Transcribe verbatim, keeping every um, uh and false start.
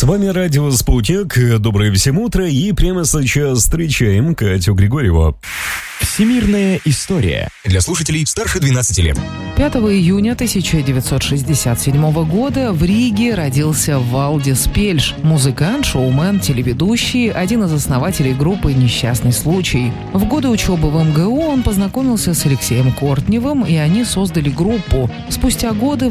вами радио «Спутник». Доброе всем утро. И прямо сейчас встречаем Катю Григорьеву. Всемирная история для слушателей старше двенадцати лет. пятого июня тысяча девятьсот шестьдесят седьмого года в Риге родился Валдис Пельш, музыкант, шоумен, телеведущий, один из основателей группы «Несчастный случай». В годы учебы в эм гэ у он познакомился с Алексеем Кортневым, и они создали группу. Спустя годы